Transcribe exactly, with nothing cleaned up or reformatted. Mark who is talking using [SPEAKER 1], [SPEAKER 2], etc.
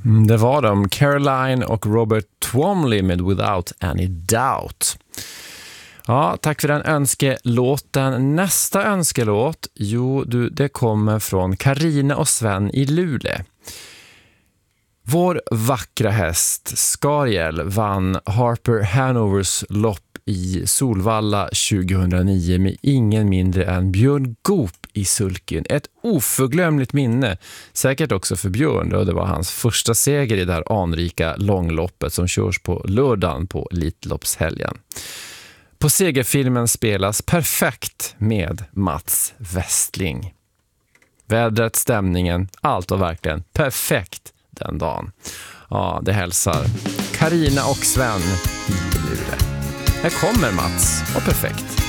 [SPEAKER 1] Mm, det var de, Caroline och Robert Twomley med Without Any Doubt. Ja, tack för den önskelåten. Nästa önskelåt, jo, du, det kommer från Karina och Sven i Luleå. Vår vackra häst Skariel vann Harper Hanovers lopp i Solvalla tjugohundranio med ingen mindre än Björn Goop i sulken. Ett oförglömligt minne, säkert också för Björn, då det var hans första seger i det här anrika långloppet som körs på lördagen på Elitloppshelgen. På segerfilmen spelas perfekt med Mats Westling. Vädret, stämningen, allt var verkligen perfekt den dagen. Ja, det hälsar Karina och Sven i Luleå. Här kommer Mats och perfekt.